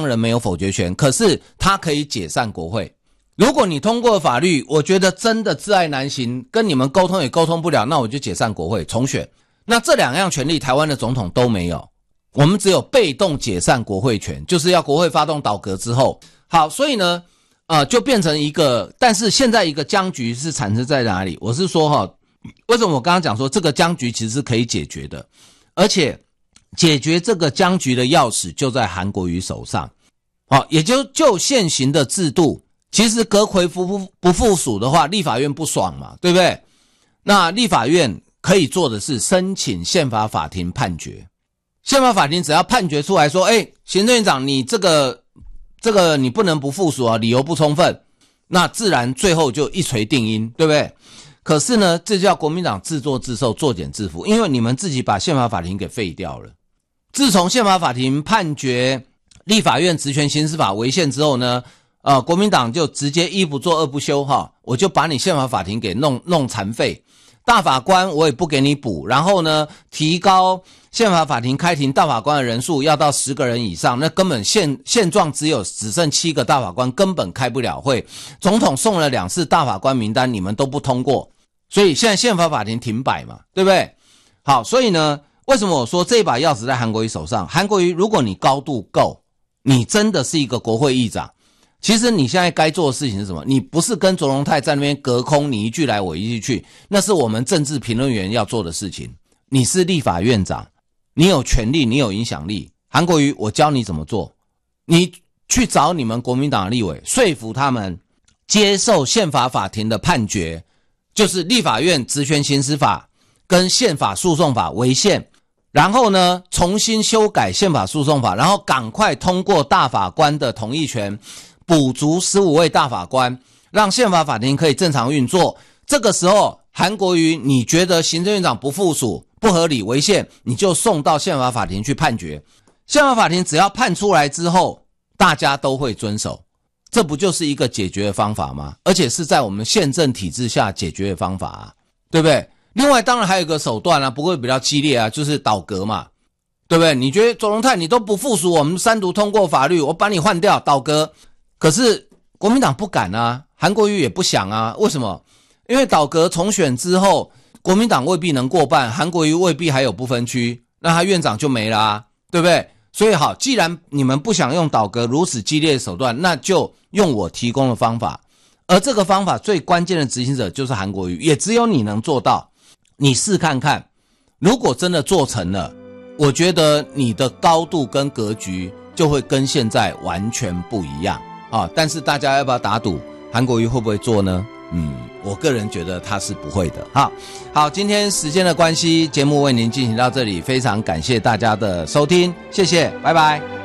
然没有否决权，可是他可以解散国会。如果你通过法律，我觉得真的窒碍难行，跟你们沟通也沟通不了，那我就解散国会重选。那这两样权利台湾的总统都没有，我们只有被动解散国会权，就是要国会发动倒阁之后。好，所以呢就变成一个，但是现在一个僵局是产生在哪里？我是说为什么我刚刚讲说这个僵局其实是可以解决的，而且解决这个僵局的钥匙就在韩国瑜手上。也就现行的制度，其实阁揆不附属的话，立法院不爽嘛，对不对？那立法院可以做的是申请宪法法庭判决。宪法法庭只要判决出来说，行政院长你这个你不能不附属理由不充分，那自然最后就一锤定音，对不对？可是呢，这叫国民党自作自受，作茧自缚，因为你们自己把宪法法庭给废掉了。自从宪法法庭判决立法院职权行使法违宪之后呢，国民党就直接一不做二不休我就把你宪法法庭给弄残废，大法官我也不给你补，然后呢提高宪法法庭开庭大法官的人数要到10个人以上，那根本现状只剩7个大法官，根本开不了会。总统送了2次大法官名单，你们都不通过，所以现在宪法法庭停摆嘛，对不对？好，所以呢，为什么我说这把钥匙在韩国瑜手上？韩国瑜，如果你高度够，你真的是一个国会议长，其实你现在该做的事情是什么？你不是跟卓荣泰在那边隔空你一句来我一句去，那是我们政治评论员要做的事情。你是立法院长，你有权力，你有影响力。韩国瑜，我教你怎么做。你去找你们国民党的立委，说服他们接受宪法法庭的判决，就是立法院职权行使法跟宪法诉讼法违宪，然后呢重新修改宪法诉讼法，然后赶快通过大法官的同意权，补足15位大法官，让宪法法庭可以正常运作。这个时候韩国瑜，你觉得行政院长不附属不合理违宪，你就送到宪法法庭去判决。宪法法庭只要判出来之后，大家都会遵守，这不就是一个解决的方法吗？而且是在我们宪政体制下解决的方法对不对？另外当然还有一个手段不过比较激烈就是倒阁嘛，对不对？你觉得卓荣泰你都不附属我们3读通过法律，我把你换掉倒阁。可是国民党不敢韩国瑜也不想为什么？因为倒阁重选之后，国民党未必能过半，韩国瑜未必还有不分区，那他院长就没了对不对？所以好，既然你们不想用倒阁如此激烈的手段，那就用我提供的方法。而这个方法最关键的执行者就是韩国瑜，也只有你能做到。你试看看，如果真的做成了，我觉得你的高度跟格局就会跟现在完全不一样但是大家要不要打赌韩国瑜会不会做呢？我个人觉得他是不会的好，今天时间的关系，节目为您进行到这里，非常感谢大家的收听，谢谢，拜拜。